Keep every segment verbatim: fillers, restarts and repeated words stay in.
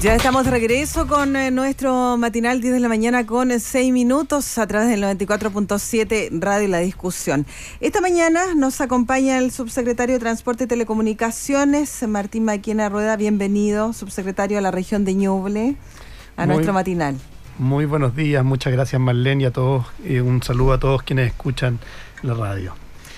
Ya estamos de regreso con eh, nuestro matinal diez de la mañana con seis minutos a través del noventa y cuatro punto siete Radio La Discusión. Esta mañana nos acompaña el subsecretario de Transporte y Telecomunicaciones, Martín Maquena Rueda. Bienvenido, subsecretario, a la región de Ñuble, a muy, nuestro matinal. Muy buenos días, muchas gracias Marlene y a todos, y un saludo a todos quienes escuchan la radio.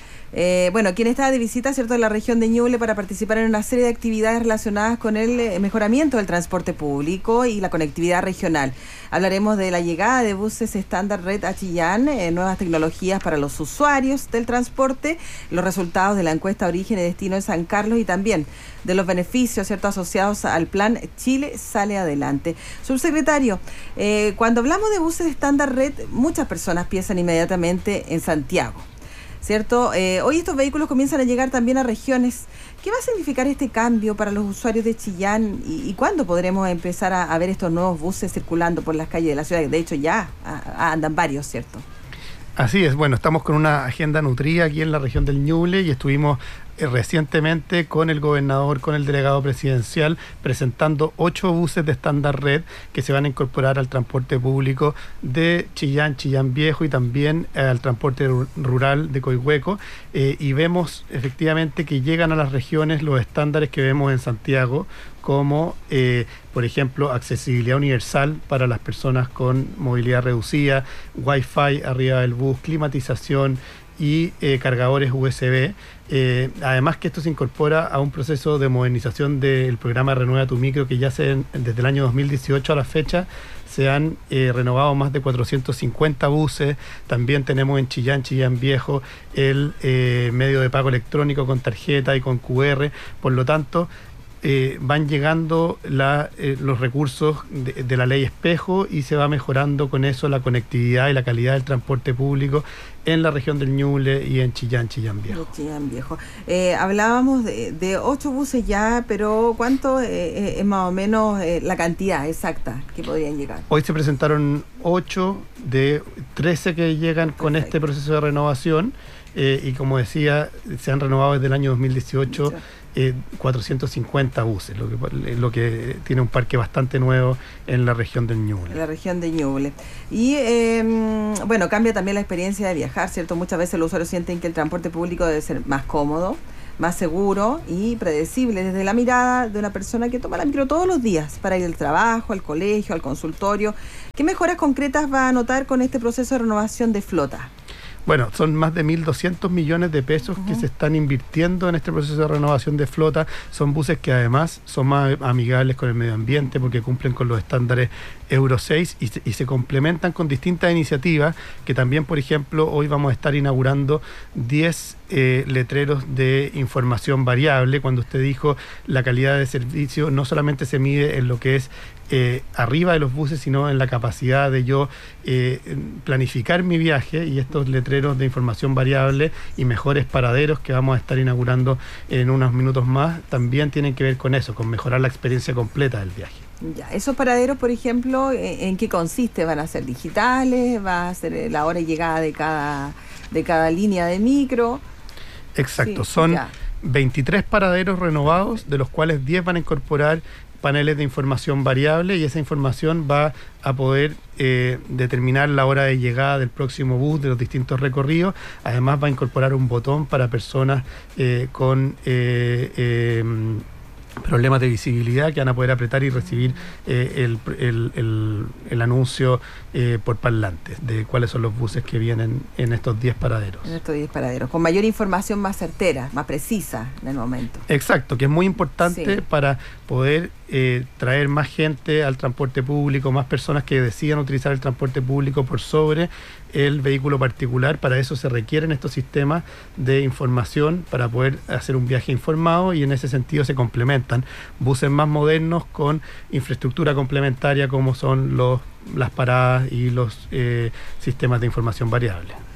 Eh, bueno, quien está de visita, ¿cierto?, en la región de Ñuble para participar en una serie de actividades relacionadas con el eh, mejoramiento del transporte público y la conectividad regional. Hablaremos de la llegada de buses estándar Red a Chillán, eh, nuevas tecnologías para los usuarios del transporte, los resultados de la encuesta Origen y Destino de San Carlos y también de los beneficios, ¿cierto?, asociados al plan Chile Sale Adelante. Subsecretario, eh, cuando hablamos de buses estándar Red, muchas personas piensan inmediatamente en Santiago, ¿cierto? Eh, hoy estos vehículos comienzan a llegar también a regiones. ¿Qué va a significar este cambio para los usuarios de Chillán y, y cuándo podremos empezar a, a ver estos nuevos buses circulando por las calles de la ciudad? De hecho ya a, a andan varios, ¿cierto? Así es, bueno, estamos con una agenda nutrida aquí en la región del Ñuble y estuvimos eh, recientemente con el gobernador, con el delegado presidencial, presentando ocho buses de estándar Red que se van a incorporar al transporte público de Chillán, Chillán Viejo y también eh, al transporte rural de Coihueco, eh, y vemos efectivamente que llegan a las regiones los estándares que vemos en Santiago, como eh, por ejemplo accesibilidad universal para las personas con movilidad reducida, Wi-Fi arriba del bus, climatización y eh, cargadores U S B. Eh, además que esto se incorpora a un proceso de modernización del programa Renueva tu Micro, que ya se, desde el año dos mil dieciocho a la fecha se han eh, renovado más de cuatrocientos cincuenta buses. También tenemos en Chillán, Chillán Viejo, el eh, medio de pago electrónico con tarjeta y con Q R. Por lo tanto, Eh, van llegando la, eh, los recursos de, de la ley espejo y se va mejorando con eso la conectividad y la calidad del transporte público en la región del Ñuble y en Chillán, Chillán Viejo. De Chillán Viejo. Eh, hablábamos de, de ocho buses ya, pero ¿cuánto eh, es más o menos eh, la cantidad exacta que podrían llegar? Hoy se presentaron ocho de trece que llegan con Perfecto. Este proceso de renovación eh, y como decía, se han renovado desde el año dos mil dieciocho. Eh, cuatrocientos cincuenta buses, lo que, lo que tiene un parque bastante nuevo en la región del Ñuble. En la región de Ñuble. Y eh, bueno, cambia también la experiencia de viajar, ¿cierto? Muchas veces los usuarios sienten que el transporte público debe ser más cómodo, más seguro y predecible desde la mirada de una persona que toma la micro todos los días para ir al trabajo, al colegio, al consultorio. ¿Qué mejoras concretas va a notar con este proceso de renovación de flota? Bueno, son más de mil doscientos millones de pesos uh-huh. que se están invirtiendo en este proceso de renovación de flota. Son buses que además son más amigables con el medio ambiente porque cumplen con los estándares Euro seis y se, y se complementan con distintas iniciativas que también, por ejemplo, hoy vamos a estar inaugurando diez eh, letreros de información variable. Cuando usted dijo la calidad de servicio no solamente se mide en lo que es Eh, arriba de los buses, sino en la capacidad de yo eh, planificar mi viaje, y estos letreros de información variable y mejores paraderos que vamos a estar inaugurando en unos minutos más también tienen que ver con eso, con mejorar la experiencia completa del viaje. Ya, esos paraderos, por ejemplo, ¿en, en qué consiste? ¿Van a ser digitales? ¿Va a ser la hora y llegada de cada, de cada línea de micro? Exacto, sí, son ya. veintitrés paraderos renovados, de los cuales diez van a incorporar paneles de información variable, y esa información va a poder eh, determinar la hora de llegada del próximo bus de los distintos recorridos. Además va a incorporar un botón para personas eh, con eh, eh, problemas de visibilidad, que van a poder apretar y recibir eh, el, el, el, el anuncio eh, por parlantes de cuáles son los buses que vienen en estos diez paraderos. En estos diez paraderos, con mayor información más certera, más precisa en el momento. Exacto, que es muy importante sí. para poder eh, traer más gente al transporte público, más personas que decidan utilizar el transporte público por sobre el vehículo particular. Para eso se requieren estos sistemas de información para poder hacer un viaje informado, y en ese sentido se complementan buses más modernos con infraestructura complementaria como son los, las paradas y los eh, sistemas de información variable.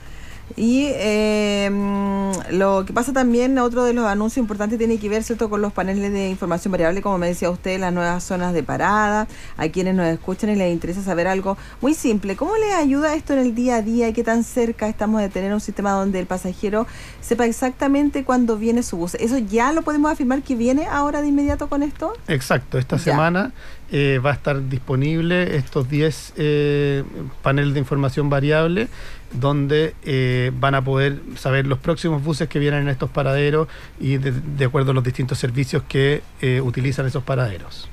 Y eh, lo que pasa también, otro de los anuncios importantes tiene que ver, ¿cierto?, con los paneles de información variable, como me decía usted, las nuevas zonas de parada, a quienes nos escuchan y les interesa saber algo muy simple. ¿Cómo les ayuda esto en el día a día y qué tan cerca estamos de tener un sistema donde el pasajero sepa exactamente cuándo viene su bus? ¿Eso ya lo podemos afirmar que viene ahora de inmediato con esto? Exacto, esta Ya. semana eh, va a estar disponible estos diez eh, paneles de información variable, donde eh, van a poder saber los próximos buses que vienen en estos paraderos y de, de acuerdo a los distintos servicios que eh, utilizan esos paraderos.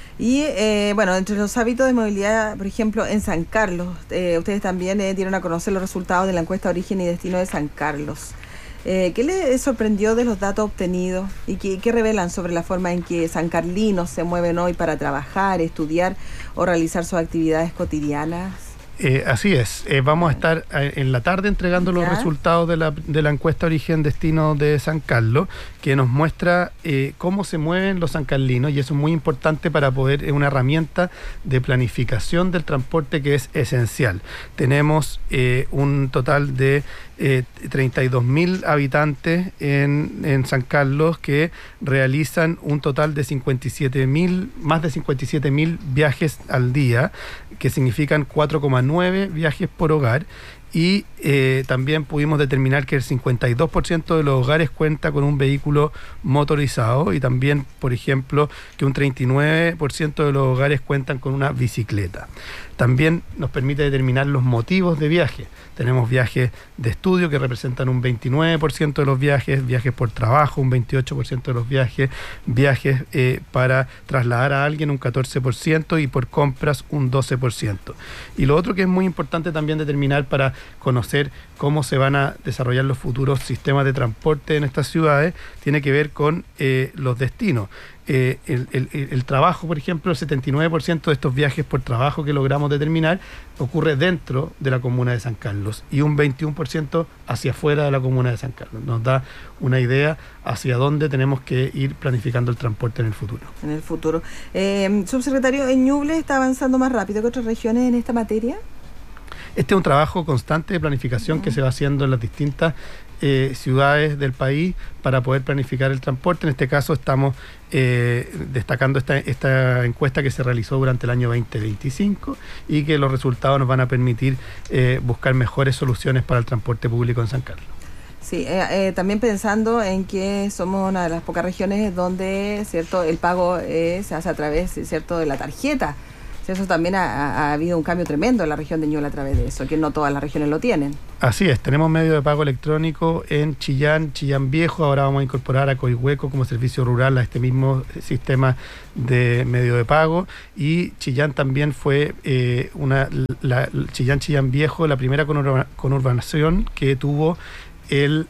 Y eh, bueno, entre los hábitos de movilidad, por ejemplo, en San Carlos, eh, ustedes también eh, dieron a conocer los resultados de la encuesta Origen y Destino de San Carlos. Eh, ¿Qué les sorprendió de los datos obtenidos y qué, qué revelan sobre la forma en que sancarlinos se mueven hoy para trabajar, estudiar o realizar sus actividades cotidianas? Eh, así es, eh, vamos a estar eh, en la tarde entregando los ¿Ya? resultados de la, de la encuesta Origen Destino de San Carlos, que nos muestra eh, cómo se mueven los sancarlinos, y eso es muy importante para poder, es una herramienta de planificación del transporte que es esencial. Tenemos eh, un total de eh, treinta y dos mil habitantes en, en San Carlos que realizan un total de cincuenta y siete mil, más de cincuenta y siete mil viajes al día, que significan cuatro coma nueve viajes por hogar. Y eh, también pudimos determinar que el cincuenta y dos por ciento de los hogares cuenta con un vehículo motorizado, y también, por ejemplo, que un treinta y nueve por ciento de los hogares cuentan con una bicicleta. También nos permite determinar los motivos de viaje. Tenemos viajes de estudio que representan un veintinueve por ciento de los viajes, viajes por trabajo un veintiocho por ciento de los viajes, viajes eh, para trasladar a alguien un catorce por ciento y por compras un doce por ciento. Y lo otro que es muy importante también determinar para conocer cómo se van a desarrollar los futuros sistemas de transporte en estas ciudades tiene que ver con eh, los destinos. Eh, el, el, el trabajo, por ejemplo, el setenta y nueve por ciento de estos viajes por trabajo que logramos determinar ocurre dentro de la comuna de San Carlos y un veintiuno por ciento hacia afuera de la comuna de San Carlos. Nos da una idea hacia dónde tenemos que ir planificando el transporte en el futuro. En el futuro. Eh, subsecretario, ¿en Ñuble está avanzando más rápido que otras regiones en esta materia? Este es un trabajo constante de planificación uh-huh. que se va haciendo en las distintas eh, ciudades del país para poder planificar el transporte. En este caso estamos eh, destacando esta, esta encuesta que se realizó durante el año veinte veinticinco y que los resultados nos van a permitir eh, buscar mejores soluciones para el transporte público en San Carlos. Sí, eh, eh, también pensando en que somos una de las pocas regiones donde, cierto, el pago eh, se hace a través, cierto, de la tarjeta. Eso también ha, ha habido un cambio tremendo en la región de Ñuble a través de eso, que no todas las regiones lo tienen. Así es, tenemos medio de pago electrónico en Chillán, Chillán Viejo. Ahora vamos a incorporar a Coihueco como servicio rural a este mismo sistema de medio de pago. Y Chillán también fue eh, una la, Chillán, Chillán Viejo, la primera conurba, conurbanación que tuvo el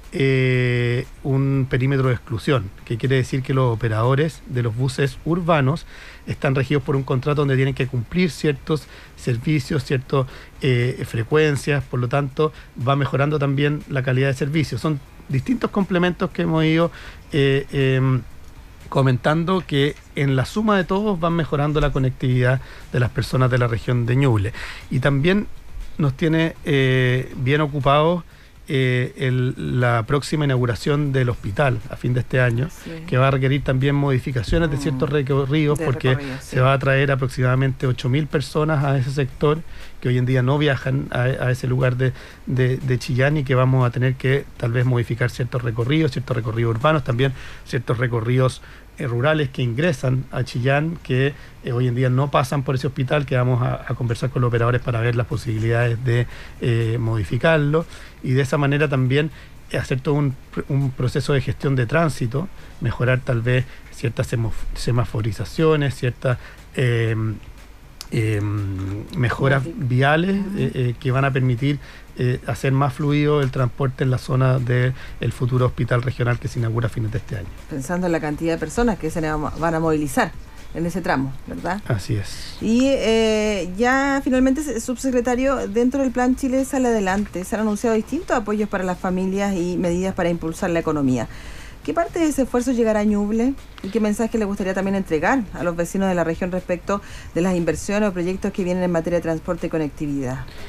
eh, un perímetro de exclusión, que quiere decir que los operadores de los buses urbanos están regidos por un contrato donde tienen que cumplir ciertos servicios, ciertas eh, frecuencias, por lo tanto va mejorando también la calidad de servicio. Son distintos complementos que hemos ido eh, eh, comentando que en la suma de todos van mejorando la conectividad de las personas de la región de Ñuble. Y también nos tiene eh, bien ocupados Eh, el, la próxima inauguración del hospital a fin de este año, sí. que va a requerir también modificaciones mm. de ciertos recorridos, de porque recorrido, sí. se va a traer aproximadamente ocho mil personas a ese sector que hoy en día no viajan a, a ese lugar de, de, de Chillán, y que vamos a tener que tal vez modificar ciertos recorridos, ciertos recorridos urbanos, también ciertos recorridos eh, rurales que ingresan a Chillán, que eh, hoy en día no pasan por ese hospital, que vamos a, a conversar con los operadores para ver las posibilidades de eh, modificarlo, y de esa manera también hacer todo un, un proceso de gestión de tránsito, mejorar tal vez ciertas semaforizaciones, ciertas eh, eh, mejoras viales eh, eh, que van a permitir eh, hacer más fluido el transporte en la zona del futuro hospital regional que se inaugura a fines de este año. Pensando en la cantidad de personas que se van a movilizar en ese tramo, ¿verdad? Así es. Y eh, ya finalmente, subsecretario, dentro del Plan Chile Sale Adelante se han anunciado distintos apoyos para las familias y medidas para impulsar la economía. ¿Qué parte de ese esfuerzo llegará a Ñuble? ¿Y qué mensaje le gustaría también entregar a los vecinos de la región respecto de las inversiones o proyectos que vienen en materia de transporte y conectividad?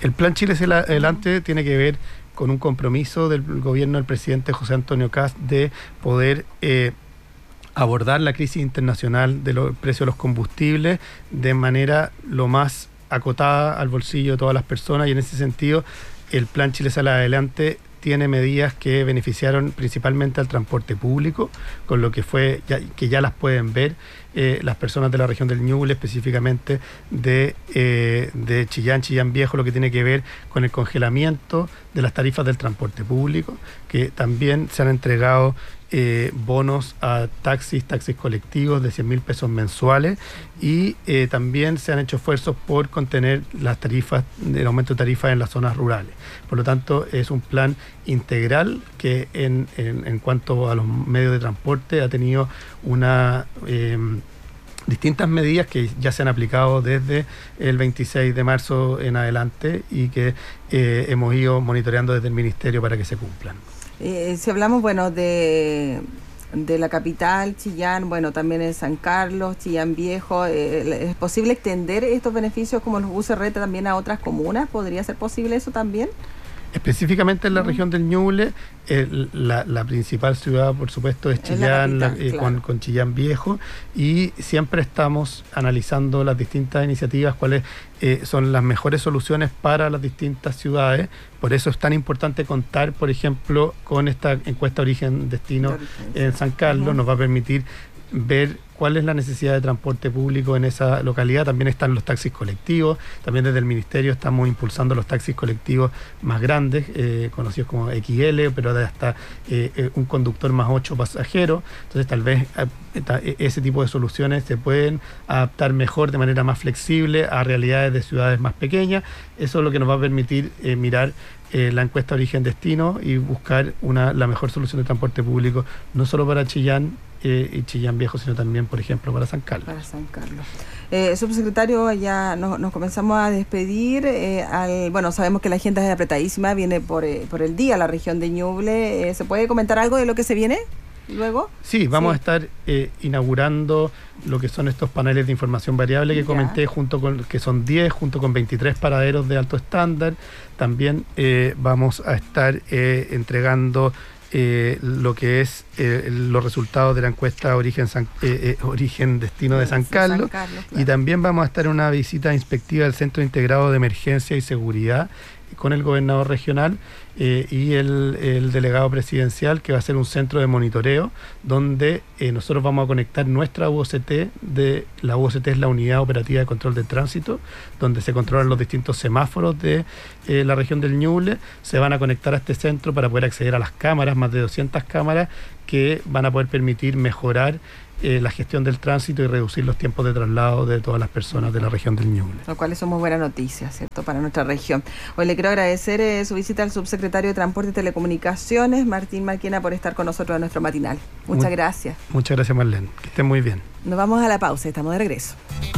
El plan Chile hacia adelante tiene que ver con un compromiso del gobierno del presidente José Antonio Kast de poder eh, abordar la crisis internacional de los precios de los combustibles de manera lo más acotada al bolsillo de todas las personas, y en ese sentido el plan Chile sale adelante tiene medidas que beneficiaron principalmente al transporte público, con lo que fue ya, que ya las pueden ver eh, las personas de la región del Ñuble, específicamente de, eh, de Chillán, Chillán Viejo, lo que tiene que ver con el congelamiento de las tarifas del transporte público, que también se han entregado eh, bonos a taxis, taxis colectivos de cien mil pesos mensuales, y eh, también se han hecho esfuerzos por contener las tarifas, el aumento de tarifas en las zonas rurales. Por lo tanto, es un plan integral que en, en, en cuanto a los medios de transporte ha tenido una eh, distintas medidas que ya se han aplicado desde el veintiséis de marzo en adelante y que eh, hemos ido monitoreando desde el Ministerio para que se cumplan. Eh, si hablamos, bueno, de, de la capital, Chillán, bueno, también en San Carlos, Chillán Viejo, eh, ¿es posible extender estos beneficios como los buses Reta también a otras comunas? ¿Podría ser posible eso también? Específicamente en la uh-huh. región del Ñuble, eh, la, la principal ciudad, por supuesto, es Chillán, la capital, la, eh, claro. con, con Chillán Viejo, y siempre estamos analizando las distintas iniciativas, cuáles eh, son las mejores soluciones para las distintas ciudades. Por eso es tan importante contar, por ejemplo, con esta encuesta origen-destino en San Carlos. Uh-huh. Nos va a permitir ver cuál es la necesidad de transporte público en esa localidad. También están los taxis colectivos, también desde el Ministerio estamos impulsando los taxis colectivos más grandes, eh, conocidos como equis ele, pero de hasta eh, un conductor más ocho pasajeros. Entonces tal vez eh, ese tipo de soluciones se pueden adaptar mejor, de manera más flexible, a realidades de ciudades más pequeñas. Eso es lo que nos va a permitir eh, mirar Eh, la encuesta origen-destino y buscar una, la mejor solución de transporte público, no solo para Chillán eh, y Chillán Viejo, sino también, por ejemplo, para San Carlos. Para San Carlos. Eh, subsecretario, ya nos, nos comenzamos a despedir. Eh, al, bueno, sabemos que la agenda es apretadísima, viene por, eh, por el día la región de Ñuble. Eh, ¿Se puede comentar algo de lo que se viene luego? Sí, vamos sí. a estar eh, inaugurando lo que son estos paneles de información variable que ya. comenté, junto con que son diez, junto con veintitrés paraderos de alto estándar. También eh, vamos a estar eh, entregando eh, lo que es eh, los resultados de la encuesta Origen, San, eh, eh, Origen Destino de San Carlos, San Carlos claro. Y también vamos a estar en una visita inspectiva del Centro Integrado de Emergencia y Seguridad con el gobernador regional eh, y el, el delegado presidencial, que va a ser un centro de monitoreo donde eh, nosotros vamos a conectar nuestra U O C T. De, la U O C T es la Unidad Operativa de Control de Tránsito, donde se controlan los distintos semáforos de eh, la región del Ñuble. Se van a conectar a este centro para poder acceder a las cámaras, más de doscientas cámaras, que van a poder permitir mejorar Eh, la gestión del tránsito y reducir los tiempos de traslado de todas las personas de la región del Ñuble. Lo cual es muy buena noticia, ¿cierto?, para nuestra región. Hoy le quiero agradecer eh, su visita al subsecretario de Transporte y Telecomunicaciones, Martín Marquina, por estar con nosotros en nuestro matinal. Muchas muy, gracias. Muchas gracias, Marlene. Que estén muy bien. Nos vamos a la pausa, estamos de regreso.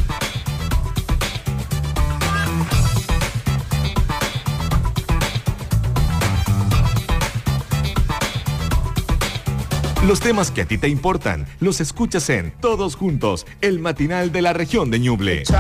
Los temas que a ti te importan los escuchas en Todos Juntos, el matinal de la región de Ñuble.